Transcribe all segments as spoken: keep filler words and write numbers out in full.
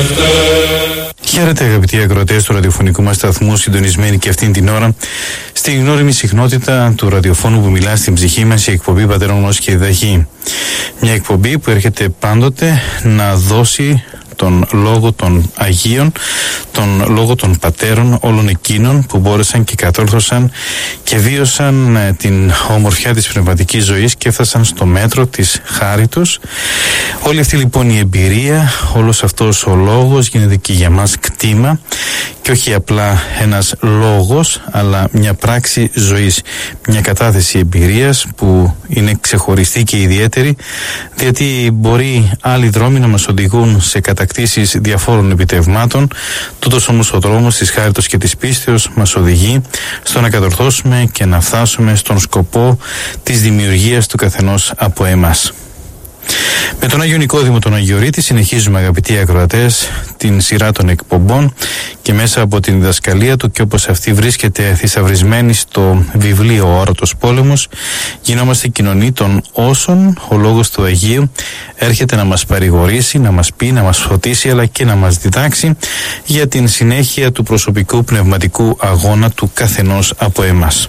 Χαίρετε αγαπητοί ακροατές του ραδιοφωνικού μας σταθμού, συντονισμένοι και αυτήν την ώρα στην γνώριμη συχνότητα του ραδιοφώνου που μιλά στην ψυχή μας, η εκπομπή Πατέρων Γνώση και Διδαχή. Μια εκπομπή που έρχεται πάντοτε να δώσει τον λόγο των Αγίων, τον λόγο των πατέρων όλων εκείνων που μπόρεσαν και κατόρθωσαν και βίωσαν την ομορφιά της πνευματικής ζωής και έφτασαν στο μέτρο της χάριτος. Όλη αυτή λοιπόν η εμπειρία, όλος αυτός ο λόγος γίνεται και για μας κτήμα και όχι απλά ένας λόγος, αλλά μια πράξη ζωής, μια κατάθεση εμπειρίας που είναι ξεχωριστή και ιδιαίτερη, διότι μπορεί άλλοι δρόμοι να μας οδηγούν σε κατακτήσεις διαφόρων επιτευγμάτων, τούτος όμως ο δρόμος της χάριτος και της πίστεως μας οδηγεί στο να κατορθώσουμε και να φτάσουμε στον σκοπό της δημιουργίας του καθενός από εμάς. Με τον Άγιο Νικόδημο τον Αγιορείτη συνεχίζουμε, αγαπητοί ακροατές, την σειρά των εκπομπών και μέσα από την διδασκαλία του, και όπως αυτή βρίσκεται θησαυρισμένη στο βιβλίο «Ο Όρατος Πόλεμος», γινόμαστε κοινωνοί των όσων ο λόγος του Αγίου έρχεται να μας παρηγορήσει, να μας πει, να μας φωτίσει, αλλά και να μας διδάξει για την συνέχεια του προσωπικού πνευματικού αγώνα του καθενός από εμάς.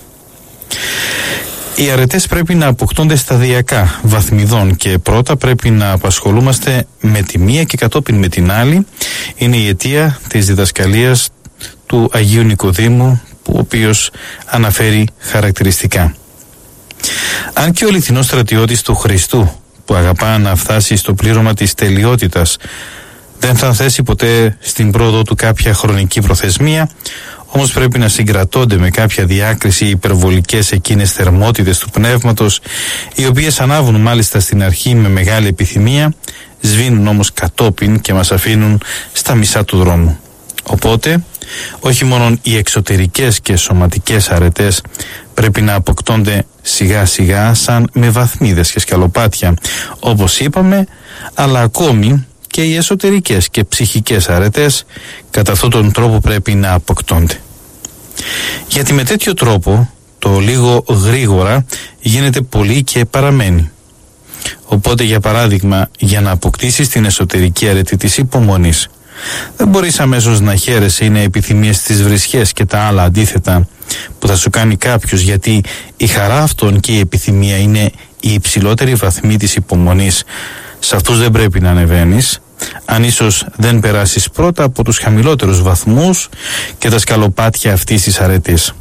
Οι αρετές πρέπει να αποκτώνται σταδιακά, βαθμιδών, και πρώτα πρέπει να απασχολούμαστε με τη μία και κατόπιν με την άλλη. Είναι η αιτία της διδασκαλίας του Αγίου Νικοδήμου, ο οποίος αναφέρει χαρακτηριστικά. Αν και ο αληθινός στρατιώτης του Χριστού, που αγαπά να φτάσει στο πλήρωμα της τελειότητας, δεν θα θέσει ποτέ στην πρόοδο του κάποια χρονική προθεσμία, όμως πρέπει να συγκρατώνται με κάποια διάκριση οι υπερβολικές εκείνες θερμότητες του πνεύματος, οι οποίες ανάβουν μάλιστα στην αρχή με μεγάλη επιθυμία, σβήνουν όμως κατόπιν και μας αφήνουν στα μισά του δρόμου. Οπότε, όχι μόνο οι εξωτερικές και σωματικές αρετές πρέπει να αποκτώνται σιγά σιγά σαν με βαθμίδες και σκαλοπάτια, όπως είπαμε, αλλά ακόμη και οι εσωτερικές και ψυχικές αρετές κατά αυτόν τον τρόπο πρέπει να αποκτώνται. Γιατί με τέτοιο τρόπο το λίγο γρήγορα γίνεται πολύ και παραμένει. Οπότε, για παράδειγμα, για να αποκτήσεις την εσωτερική αρετή της υπομονής, δεν μπορείς αμέσως να χαίρεσαι ή να επιθυμίες τις βρισχές και τα άλλα αντίθετα που θα σου κάνει κάποιος, γιατί η χαρά αυτών και η επιθυμία είναι η υψηλότερη βαθμή της υπομονής. Σε αυτούς δεν πρέπει να ανεβαίνεις, αν ίσως δεν περάσεις πρώτα από τους χαμηλότερους βαθμούς και τα σκαλοπάτια αυτής της αρετής.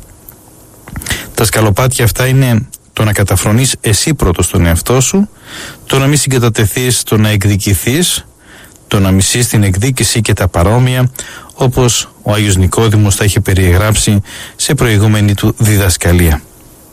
Τα σκαλοπάτια αυτά είναι το να καταφρονείς εσύ πρώτος τον εαυτό σου, το να μην συγκατατεθείς, το να εκδικηθείς, το να μισείς την εκδίκηση και τα παρόμοια, όπως ο Άγιος Νικόδημος τα είχε περιγράψει σε προηγούμενη του διδασκαλία.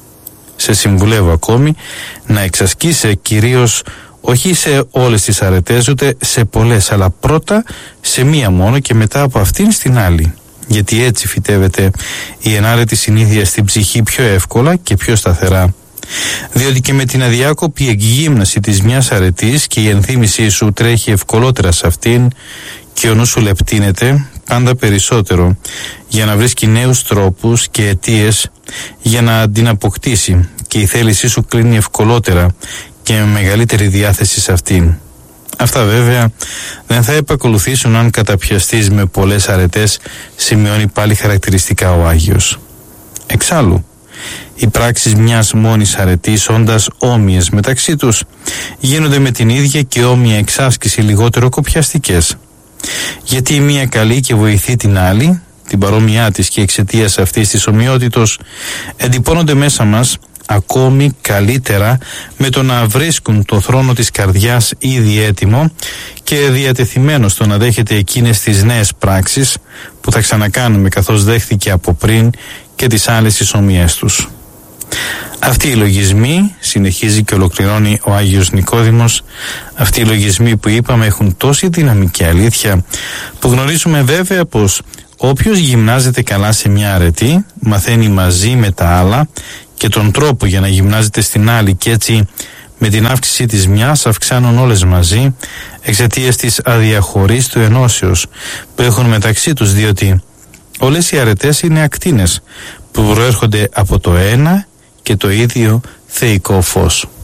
Σε συμβουλεύω ακόμη να εξασκείσαι κυρίως όχι σε όλες τις αρετές, ούτε σε πολλές, αλλά πρώτα σε μία μόνο και μετά από αυτήν στην άλλη. Γιατί έτσι φυτεύεται η ενάρετη συνήθεια στην ψυχή πιο εύκολα και πιο σταθερά. Διότι και με την αδιάκοπη εκγύμναση της μιας αρετής και η ενθύμησή σου τρέχει ευκολότερα σε αυτήν και ο νους σου λεπτύνεται πάντα περισσότερο για να βρίσκει νέους τρόπους και αιτίες για να την αποκτήσει, και η θέλησή σου κλείνει ευκολότερα και με μεγαλύτερη διάθεση σε αυτήν. Αυτά βέβαια δεν θα επακολουθήσουν αν καταπιαστείς με πολλές αρετές, σημειώνει πάλι χαρακτηριστικά ο Άγιος. Εξάλλου, οι πράξεις μιας μόνης αρετής, όντας όμοιες μεταξύ τους, γίνονται με την ίδια και όμοια εξάσκηση λιγότερο κοπιαστικές. Γιατί η μία καλή και βοηθεί την άλλη, την παρόμοιά της, και εξαιτίας αυτής της ομοιότητος εντυπώνονται μέσα μας ακόμη καλύτερα με το να βρίσκουν το θρόνο της καρδιάς ήδη έτοιμο και διατεθειμένο στο να δέχεται εκείνες τις νέες πράξεις που θα ξανακάνουμε, καθώς δέχθηκε από πριν και τις άλλες τις ομοιές τους. Αυτοί οι λογισμοί, συνεχίζει και ολοκληρώνει ο Άγιος Νικόδημος, αυτοί οι λογισμοί που είπαμε έχουν τόση δυναμική αλήθεια που γνωρίζουμε βέβαια πως όποιος γυμνάζεται καλά σε μια αρετή μαθαίνει μαζί με τα άλλα και τον τρόπο για να γυμνάζεται στην άλλη, και έτσι με την αύξηση της μιας αυξάνουν όλες μαζί εξαιτίας της αδιαχωρίστου ενώσεως που έχουν μεταξύ τους, διότι όλες οι αρετές είναι ακτίνες που προέρχονται από το ένα και το ίδιο θεϊκό φως.